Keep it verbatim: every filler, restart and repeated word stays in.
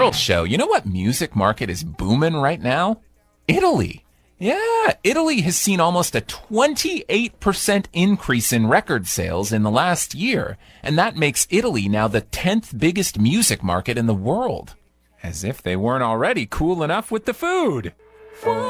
world show. You know what music market is booming right now? Italy. Yeah, Italy has seen almost a twenty-eight percent increase in record sales in the last year, and that makes Italy now the tenth biggest music market in the world. As if they weren't already cool enough with the food.